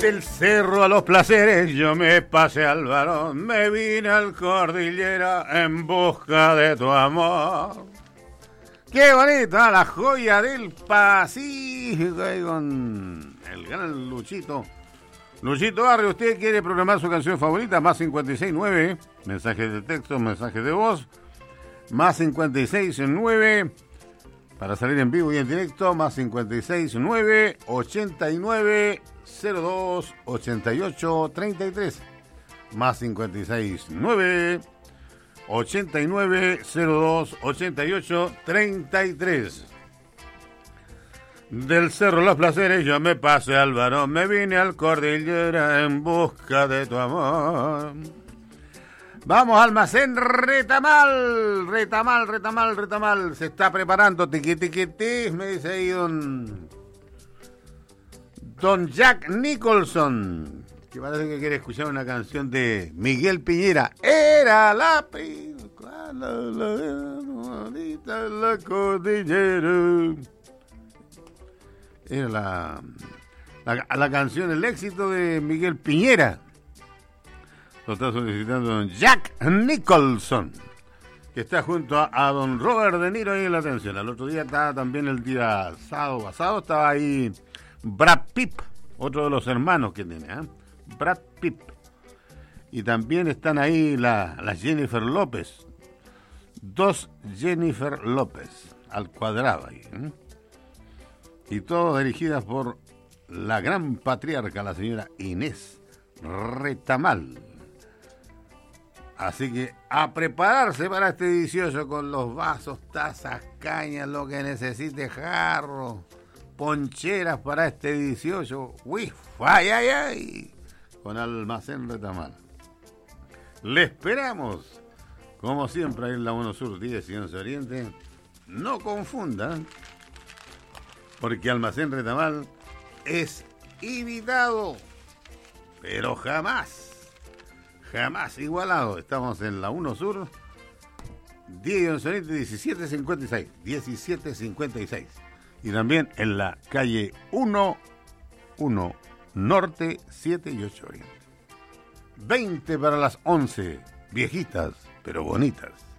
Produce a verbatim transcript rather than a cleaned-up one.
Del cerro a los placeres yo me pasé al varón, me vine al cordillera en busca de tu amor. Qué bonita la joya del Pacífico ahí con el gran Luchito. Luchito Barrio, ¿usted quiere programar su canción favorita? Más cincuenta y seis nueve, mensajes de texto, mensajes de voz. Más cincuenta y seis nueve, para salir en vivo y en directo, más cincuenta y seis nueve, ochenta y nueve, cero dos, ochenta y ocho, treinta y tres. Más cincuenta y seis nueve, ochenta y nueve, cero dos, ochenta y ocho, treinta y tres. Del cerro Los Placeres yo me pasé al varón, me vine al cordillera en busca de tu amor. Vamos, Almacén Retamal, Retamal, Retamal, Retamal, se está preparando, tiqui, tiqui, tiqui, me dice ahí don, don Jack Nicholson, que parece que quiere escuchar una canción de Miguel Piñera. Era la primavera, la, la cordillera. Era la, la, la canción, el éxito de Miguel Piñera. Lo está solicitando don Jack Nicholson, que está junto a, a don Robert De Niro ahí en la atención. El otro día estaba también, el día sábado pasado, estaba ahí Brad Pitt, otro de los hermanos que tiene, ¿eh? Brad Pitt. Y también están ahí la, la Jennifer López. Dos Jennifer López al cuadrado ahí, ¿eh? Y todas dirigidas por la gran patriarca, la señora Inés Retamal. Así que a prepararse para este dieciocho con los vasos, tazas, cañas, lo que necesite, jarros, poncheras para este dieciocho. ¡Uy! ¡Ay, ay, ay! Con Almacén Retamal. Le esperamos, como siempre, en la uno Sur diez y once Oriente. No confundan, porque Almacén Retamal es invitado, pero jamás, jamás igualado. Estamos en la uno Sur, diez y once Oriente, diecisiete cincuenta y seis, diecisiete cincuenta y seis. Y también en la calle uno, uno Norte, siete y ocho Oriente. veinte para las once, viejitas, pero bonitas.